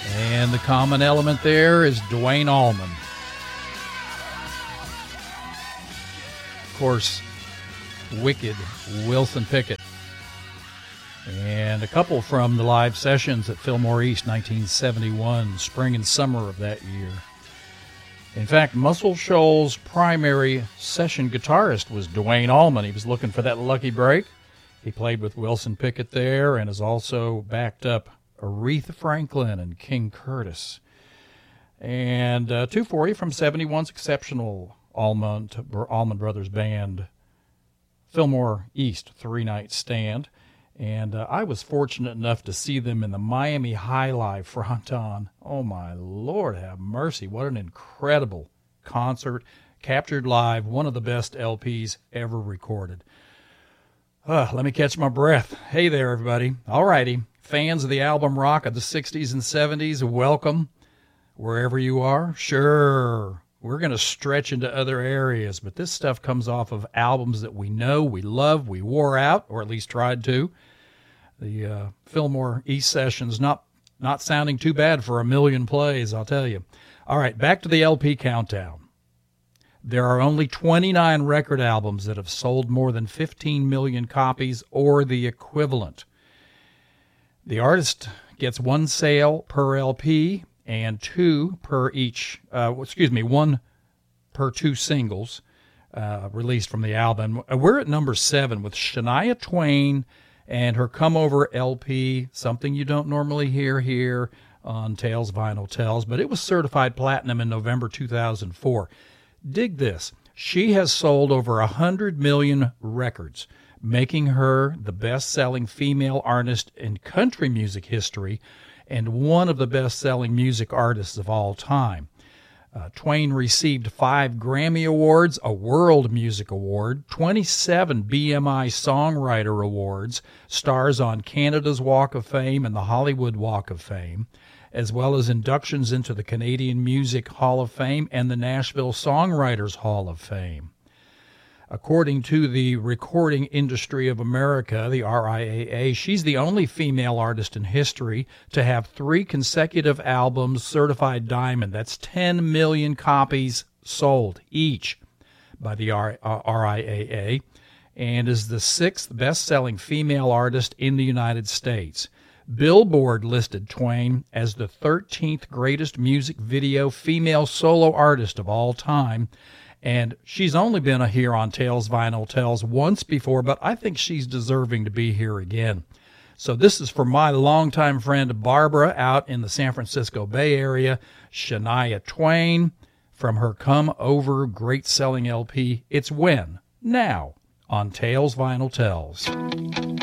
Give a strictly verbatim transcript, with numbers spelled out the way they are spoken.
And the common element there is Duane Allman. Of course, wicked Wilson Pickett. And a couple from the live sessions at Fillmore East, nineteen seventy-one, spring and summer of that year. In fact, Muscle Shoals' primary session guitarist was Duane Allman. He was looking for that lucky break. He played with Wilson Pickett there and has also backed up Aretha Franklin and King Curtis. And uh, two for you from seventy-one's exceptional Allman, Allman Brothers Band, Fillmore East three-night stand. And uh, I was fortunate enough to see them in the Miami High Life front on. Oh, my Lord, have mercy. What an incredible concert. Captured live, one of the best L Ps ever recorded. Uh, let me catch my breath. Hey there, everybody. All righty. Fans of the album rock of the sixties and seventies, welcome wherever you are. Sure, we're going to stretch into other areas, but this stuff comes off of albums that we know, we love, we wore out, or at least tried to. The uh, Fillmore East sessions not not sounding too bad for a million plays, I'll tell you. All right, back to the L P countdown. There are only twenty-nine record albums that have sold more than fifteen million copies or the equivalent. The artist gets one sale per L P and two per each, uh, excuse me, one per two singles uh, released from the album. We're at number seven with Shania Twain and her Come Over L P, something you don't normally hear here on Tales Vinyl Tells, but it was certified platinum in November two thousand four. Dig this. She has sold over one hundred million records, making her the best-selling female artist in country music history and one of the best-selling music artists of all time. Uh, Twain received five Grammy Awards, a World Music Award, twenty-seven B M I Songwriter Awards, stars on Canada's Walk of Fame and the Hollywood Walk of Fame, as well as inductions into the Canadian Music Hall of Fame and the Nashville Songwriters Hall of Fame. According to the Recording Industry of America, the R I A A, she's the only female artist in history to have three consecutive albums certified diamond. That's ten million copies sold each by the R I A A, and is the sixth best-selling female artist in the United States. Billboard listed Twain as the thirteenth greatest music video female solo artist of all time, and she's only been here on Tales Vinyl Tells once before, but I think she's deserving to be here again. So this is for my longtime friend Barbara out in the San Francisco Bay Area, Shania Twain, from her Come Over great-selling L P, It's When, Now, on Tales Vinyl Tells.